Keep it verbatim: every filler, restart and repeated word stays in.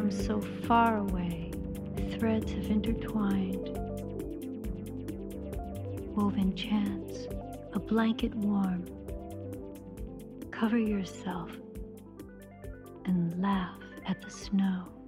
seem so far away, threads have intertwined, woven chants, a blanket warm. Cover yourself and laugh at the snow.